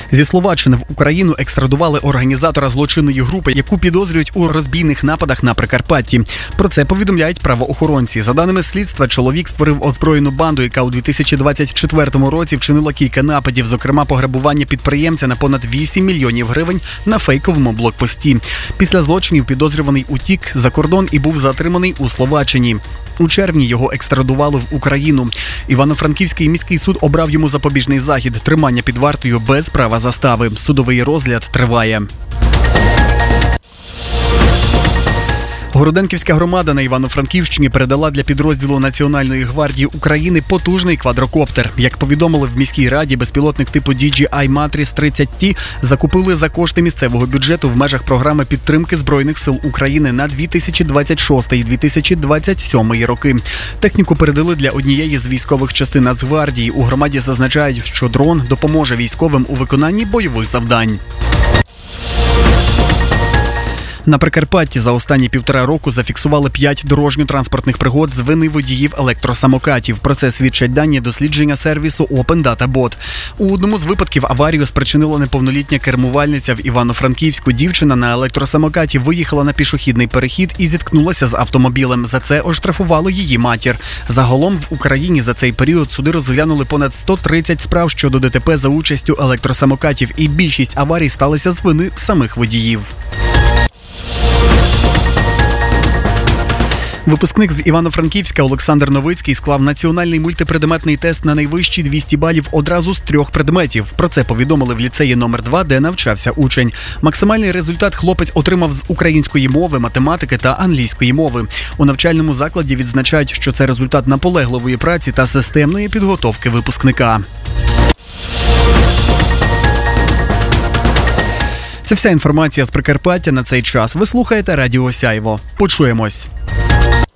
Зі Словаччини в Україну екстрадували організатора злочинної групи, яку підозрюють у розбійних нападах на Прикарпатті. Про це повідомляють правоохоронці. За даними слідства, чоловік створив озброєну банду, яка у 2024 році вчинила кілька нападів, зокрема пограбування підприємця на понад 8 мільйонів гривень на фейковому блокпості. Після злочинів підозрюваний утік за кордон і був затриманий у Словаччині. У червні його екстрадували в Україну. Івано-Франківський міський суд обрав йому запобіжний захід – тримання під вартою без права застави. Судовий розгляд триває. Городенківська громада на Івано-Франківщині передала для підрозділу Національної гвардії України потужний квадрокоптер. Як повідомили в міській раді, безпілотник типу DJI Matrix 30T закупили за кошти місцевого бюджету в межах програми підтримки Збройних сил України на 2026 і 2027 роки. Техніку передали для однієї з військових частин Нацгвардії. У громаді зазначають, що дрон допоможе військовим у виконанні бойових завдань. На Прикарпатті за останні 1,5 року зафіксували 5 дорожньо-транспортних пригод з вини водіїв електросамокатів. Про це свідчать дані дослідження сервісу Open Data Bot. У одному з випадків аварію спричинила неповнолітня кермувальниця в Івано-Франківську. Дівчина на електросамокаті виїхала на пішохідний перехід і зіткнулася з автомобілем. За це оштрафували її матір. Загалом в Україні за цей період суди розглянули понад 130 справ щодо ДТП за участю електросамокатів, і більшість аварій сталися з вини самих водіїв. Випускник з Івано-Франківська Олександр Новицький склав національний мультипредметний тест на найвищі 200 балів одразу з 3 предметів. Про це повідомили в ліцеї номер 2, де навчався учень. Максимальний результат хлопець отримав з української мови, математики та англійської мови. У навчальному закладі відзначають, що це результат наполегливої праці та системної підготовки випускника. Це вся інформація з Прикарпаття на цей час. Ви слухаєте Радіо Сяйво. Почуємось.